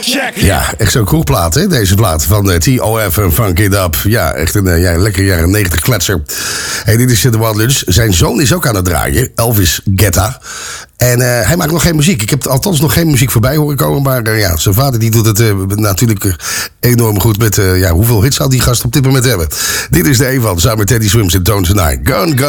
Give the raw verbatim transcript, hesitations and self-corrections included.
Check. Ja, echt zo'n kroegplaat, hè? Deze plaat van uh, T O F en Funk It Up. Ja, echt een uh, ja, lekker jaren negentig kletser. Hey, dit is uh, The Wild Lunch. Zijn zoon is ook aan het draaien, Elvis Guetta. En uh, hij maakt nog geen muziek. Ik heb althans nog geen muziek voorbij horen komen. Maar uh, ja, zijn vader die doet het uh, natuurlijk uh, enorm goed met... Uh, ja, hoeveel hits zal die gast op dit moment hebben? Dit is de een van, samen met Teddy Swims en Tones and I. Gun, gun.